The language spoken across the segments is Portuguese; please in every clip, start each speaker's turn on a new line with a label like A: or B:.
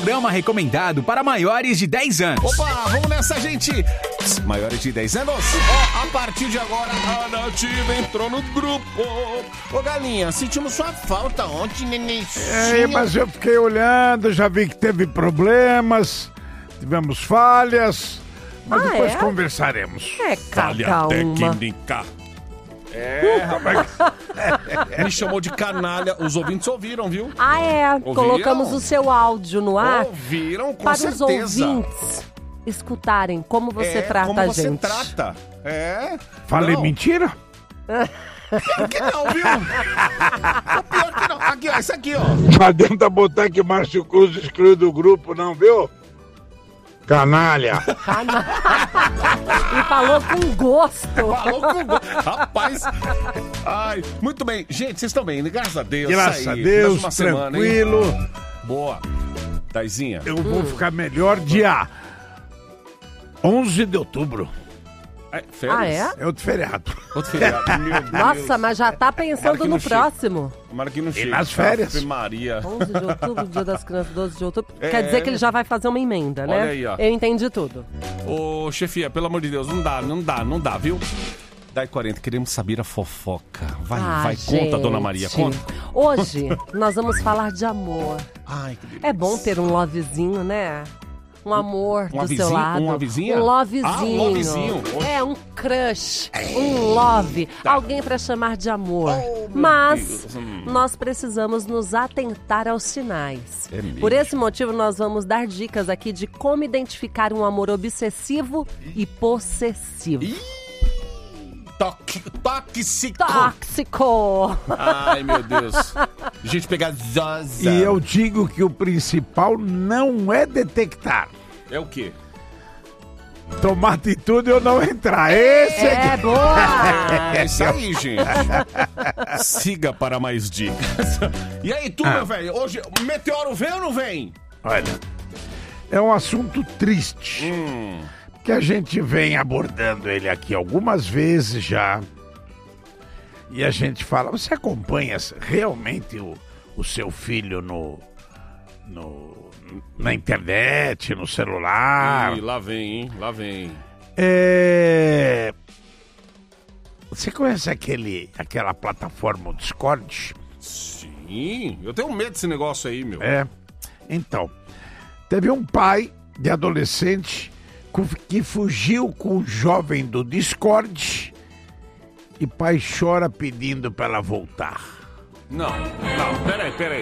A: programa recomendado para maiores de 10 anos.
B: Opa, vamos nessa, gente. Maiores de 10 anos. Ó, a partir de agora, a Nativa entrou no grupo. Ô, Galinha, sentimos sua falta ontem, nenenzinho.
C: Mas eu fiquei olhando, já vi que teve problemas, tivemos falhas, mas depois conversaremos.
B: Falha técnica. Rapaz. Me chamou de canalha. Os ouvintes ouviram, viu?
D: Ouviram? Colocamos o seu áudio no ar.
B: Ouviram, com
D: para
B: certeza.
D: Os ouvintes escutarem como você trata a gente.
B: Como você trata.
C: Falei
B: Não.
C: mentira?
B: Pior que não, viu? O pior que não. Aqui, ó, isso aqui, ó.
C: Não adianta botar que Márcio Cruz excluiu do grupo, não, viu? Canalha.
D: E falou com gosto.
B: Rapaz. Ai, muito bem. Gente, vocês estão bem, né? Graças a Deus.
C: Graças
B: aí,
C: a Deus,
B: uma
C: tranquilo.
B: Semana, hein? Boa. Taizinha.
C: Eu vou ficar melhor dia 11 de outubro.
B: Férias?
C: É outro feriado.
B: Outro feriado. Meu Deus.
D: Nossa, mas já tá pensando no próximo.
B: Tomara que não chegue.
C: nas férias.
B: Ave Maria.
D: 11 de outubro, Dia das Crianças, 12 de outubro. Quer dizer que ele já vai fazer uma emenda, né?
B: Olha aí, ó.
D: Eu entendi tudo.
B: Ô, chefia, pelo amor de Deus, não dá, viu? Dai 40, queremos saber a fofoca. Vai, conta, Dona Maria, conta.
D: Hoje nós vamos falar de amor.
B: Ai, que delícia.
D: É bom ter um lovezinho, né? Um amor do seu lado.
B: Uma vizinha?
D: Um lovezinho.
B: Um lovezinho.
D: É, um crush, um love. Alguém pra chamar de amor. Mas nós precisamos nos atentar aos sinais. Por esse motivo, nós vamos dar dicas aqui de como identificar um amor obsessivo e possessivo. Tóxico.
B: Ai, meu Deus. Gente pegajosa.
C: E eu digo que o principal não é detectar.
B: É o quê?
C: Tomar atitude ou não entrar. Esse
D: É boa!
B: É isso aí, gente. Siga para mais dicas. E aí, tu, meu velho? Hoje, o meteoro vem ou não vem?
C: Olha, é um assunto triste. Que a gente vem abordando ele aqui algumas vezes já. E a gente fala, você acompanha realmente o seu filho na internet, no celular?
B: Ih, lá vem, hein? Lá vem.
C: Você conhece aquela plataforma, o Discord?
B: Sim, eu tenho medo desse negócio aí, meu.
C: Então, teve um pai de adolescente que fugiu com o jovem do Discord e pai chora pedindo pra ela voltar.
B: Não, peraí.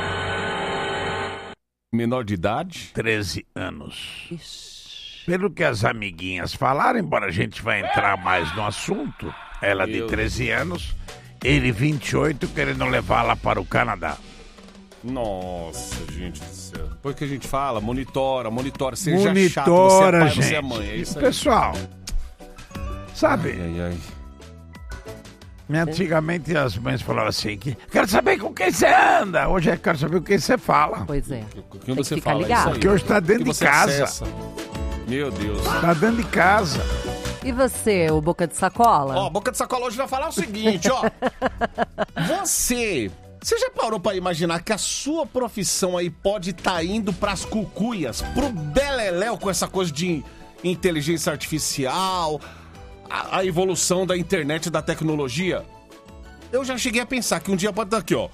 B: Menor de idade?
C: 13 anos. Pelo que as amiguinhas falaram, embora a gente vai entrar mais no assunto, ela de 13 anos, ele 28, querendo levá-la para o Canadá.
B: Nossa, gente do céu. Depois que a gente fala, monitora. Seja chato, você é pai,
C: gente.
B: você é mãe. É isso aí.
C: Pessoal, sabe,
B: Ai.
C: antigamente as mães falavam assim, quero saber com quem você anda. Hoje quero saber com quem você fala.
D: Pois é.
B: Quem você
D: ficar
B: fala?
D: ligado.
B: Isso aí.
C: Porque hoje tá dentro de casa.
B: Acessa. Meu Deus.
C: Tá dentro de casa.
D: E você, o Boca de Sacola?
B: Ó, Boca de Sacola hoje vai falar o seguinte, ó. Você já parou pra imaginar que a sua profissão aí pode estar indo pras cucuias, pro beleléu com essa coisa de inteligência artificial, a evolução da internet e da tecnologia? Eu já cheguei a pensar que um dia pode estar aqui, ó.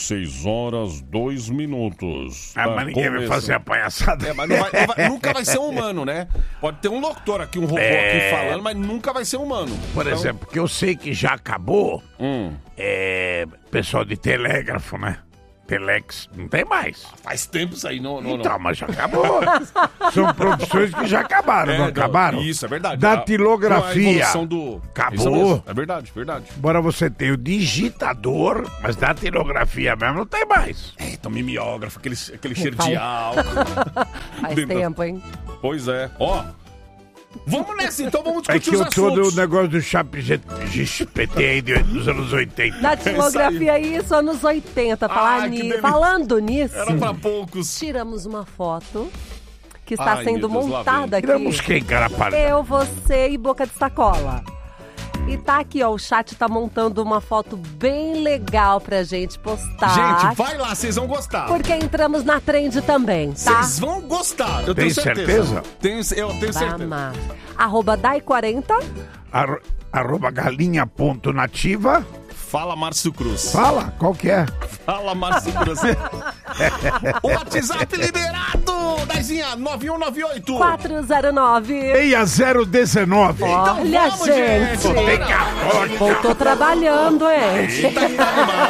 B: 6h02.
C: Mas ninguém vai fazer a palhaçada.
B: Mas nunca vai ser um humano, né? Pode ter um locutor aqui, um robô aqui falando, mas nunca vai ser humano.
C: Por exemplo, que eu sei que já acabou, pessoal de telégrafo, né? Telex, não tem mais.
B: Faz tempo isso aí, não.
C: Então, mas já acabou. São profissões que já acabaram, não acabaram?
B: Isso, é verdade.
C: Datilografia.
B: A evolução do...
C: Acabou.
B: É verdade.
C: Embora você tenha o digitador, mas datilografia mesmo não tem mais.
B: Então, mimeógrafo, aquele cheiro de álcool.
D: Faz tempo, hein?
B: Pois é. Ó, vamos nessa, então vamos
C: É
B: discutir
C: que
B: os
C: eu tô
B: assuntos.
C: no negócio do GPT aí dos anos 80.
D: Datilografia, isso, anos 80. Falando nisso,
B: Era pra poucos.
D: tiramos uma foto que está
B: Ai,
D: sendo
B: meu Deus, lá
D: montada aqui.
C: Tiramos quem, cara?
D: Eu, você e Boca de Sacola. E tá aqui, ó, o chat tá montando uma foto bem legal pra gente postar.
B: Gente, vai lá, vocês vão gostar.
D: Porque entramos na trend também, tá?
B: Vocês vão gostar, eu
C: Tem
B: tenho certeza.
C: certeza?
B: Eu tenho certeza.
D: Vamos. @dai40.
C: @ galinha.nativa.
B: Fala, Márcio Cruz.
C: Fala, qual que é?
B: Fala, Márcio Cruz. O WhatsApp liberado! Daizinha, 9198.
D: 409.
C: 6019.
D: Olha,
B: vamos,
D: gente.
B: gente.
C: Tem cartão.
D: Voltou trabalhando, hein?
B: Eita, caramba.